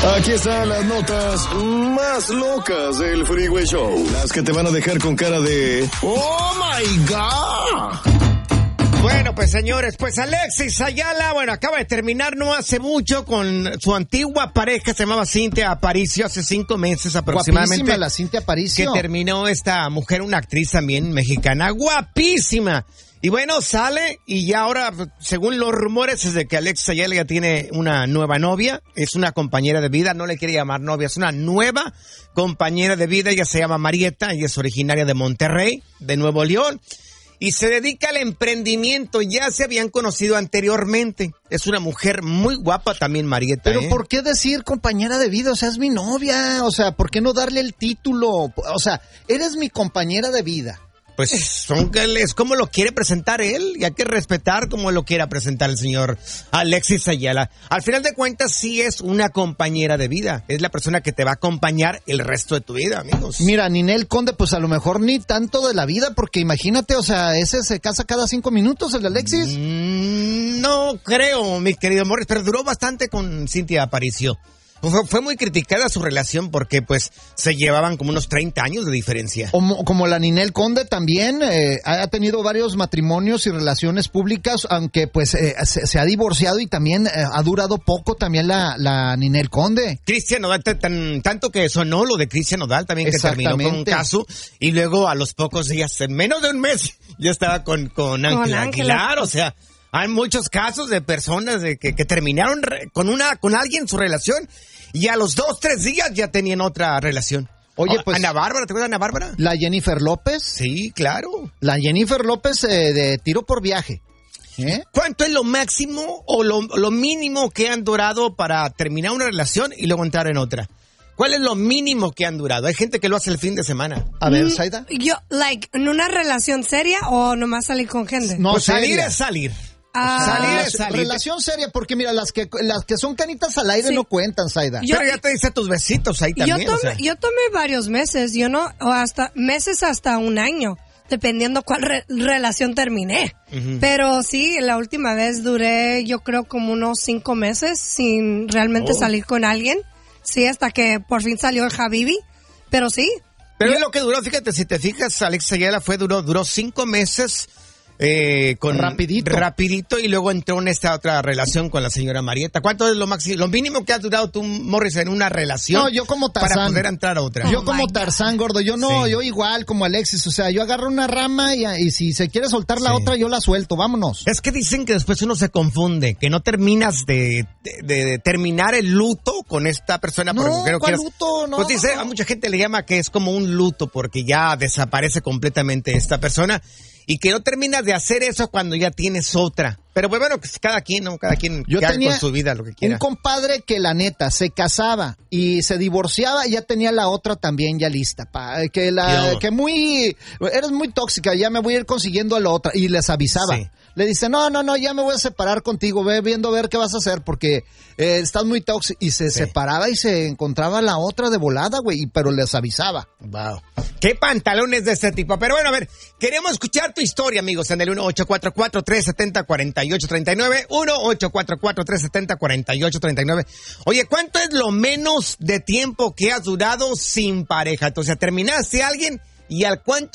Aquí están las notas más locas del Freeway Show. Las que te van a dejar con cara de ¡Oh, my God! Bueno, pues señores, pues Alexis Ayala, acaba de terminar no hace mucho con su antigua pareja, se llamaba Cintia Aparicio, hace 5 meses aproximadamente. Guapísima la Cintia Aparicio. Que terminó esta mujer, una actriz también mexicana, guapísima. Y bueno, sale y ya ahora, según los rumores, es de que Alexis Ayala ya tiene una nueva novia, es una compañera de vida, no le quiere llamar novia, es una nueva compañera de vida, ella se llama Marieta, ella es originaria de Monterrey, de Nuevo León, y se dedica al emprendimiento, ya se habían conocido anteriormente, es una mujer muy guapa también Marieta. Pero ¿por qué decir compañera de vida? O sea, es mi novia, o sea, ¿por qué no darle el título? O sea, eres mi compañera de vida. Pues es como lo quiere presentar él y hay que respetar como lo quiera presentar el señor Alexis Ayala. Al final de cuentas sí es una compañera de vida, es la persona que te va a acompañar el resto de tu vida, amigos. Mira, Ninel Conde, pues a lo mejor ni tanto de la vida, porque imagínate, o sea, ese se casa cada 5 minutos, el de Alexis. No creo, mi querido Morris, pero duró bastante con Cintia Aparicio. Fue muy criticada su relación porque pues se llevaban como unos 30 años de diferencia. Como la Ninel Conde también ha tenido varios matrimonios y relaciones públicas, aunque pues se ha divorciado y también ha durado poco también la Ninel Conde. Cristian Nodal, tanto que sonó lo de Cristian Nodal también, que terminó con un caso y luego a los pocos días, en menos de un mes, ya estaba con Ángela Aguilar, o sea... Hay muchos casos de personas que terminaron con alguien su relación y a los 2-3 días ya tenían otra relación. Oye, pues... Ana Bárbara, ¿te acuerdas de Ana Bárbara? ¿La Jennifer López? Sí, claro. La Jennifer López de tiro por viaje. ¿Cuánto es lo máximo o lo mínimo que han durado para terminar una relación y luego entrar en otra? ¿Cuál es lo mínimo que han durado? Hay gente que lo hace el fin de semana. A ver, Zaida. Yo, ¿en una relación seria o nomás salir con gente? No, pues salir seria. es salir. Salir. Relación seria, porque mira, las que son canitas al aire no cuentan, Zaida. Pero ya te dice tus besitos ahí también. Yo tomé varios meses, o hasta meses hasta un año, dependiendo cuál relación terminé. Uh-huh. Pero sí, la última vez duré, yo creo, como unos 5 meses sin realmente salir con alguien. Sí, hasta que por fin salió el Habibi, pero sí. Pero es lo que duró, fíjate, si te fijas, Alexis Ayala duró 5 meses con rapidito y luego entró en esta otra relación con la señora Marieta. ¿Cuánto es lo mínimo que has durado tú, Morris, en una relación? No, yo como Tarzán. Para poder entrar a otra. Yo como Tarzán, gordo. Yo no, yo igual como Alexis. O sea, yo agarro una rama y si se quiere soltar la otra, yo la suelto. Vámonos. Es que dicen que después uno se confunde, que no terminas de terminar el luto con esta persona. No, ¿cuál luto? No. Pues dice, a mucha gente le llama que es como un luto porque ya desaparece completamente esta persona. Y que no terminas de hacer eso cuando ya tienes otra. Pero bueno, cada quien, ¿no? Cada quien que haga con su vida lo que quiera. Un compadre que la neta se casaba y se divorciaba, ya tenía la otra también ya lista. Que eres muy tóxica, ya me voy a ir consiguiendo a la otra. Y les avisaba. Sí. Le dice, no, ya me voy a separar contigo, ve viendo a ver qué vas a hacer porque estás muy tóxico. Y se separaba y se encontraba la otra de volada, güey, pero les avisaba. Wow. Qué pantalones de este tipo. Pero bueno, a ver, queremos escuchar tu historia, amigos, en el 1-844-370-4839, 1-844-370-4839. Oye, ¿cuánto es lo menos de tiempo que has durado sin pareja? O sea, terminaste a alguien y al cuánto